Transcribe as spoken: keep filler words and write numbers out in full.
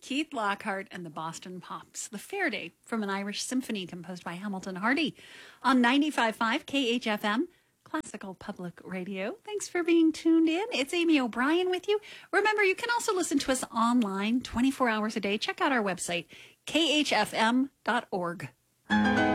Keith Lockhart and the Boston Pops, The Fair Day from an Irish symphony composed by Hamilton Hardy on ninety-five point five K H F M, Classical Public Radio. Thanks for being tuned in. It's Amy O'Brien with you. Remember, you can also listen to us online twenty-four hours a day. Check out our website, k h f m dot org.